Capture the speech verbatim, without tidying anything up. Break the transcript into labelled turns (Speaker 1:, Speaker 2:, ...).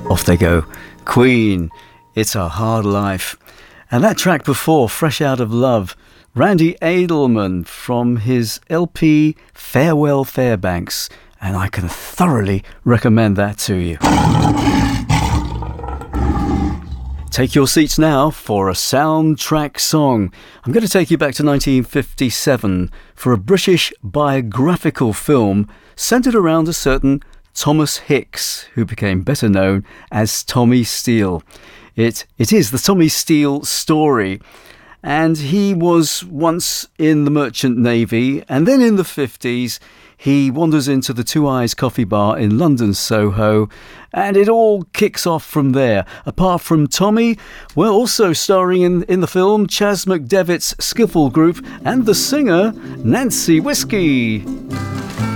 Speaker 1: Off they go. Queen, It's a Hard Life. And that track before, Fresh Out of Love, Randy Edelman from his L P Farewell Fairbanks. And I can thoroughly recommend that to you. Take your seats now for a soundtrack song. I'm going to take you back to nineteen fifty-seven for a British biographical film centred around a certain Thomas Hicks, who became better known as Tommy Steele. It, it is the Tommy Steele story. And he was once in the Merchant Navy, and then in the fifties, he wanders into the Two Eyes Coffee Bar in London, Soho, and it all kicks off from there. Apart from Tommy, well, also starring in, in the film, Chas McDevitt's Skiffle Group and the singer, Nancy Whiskey.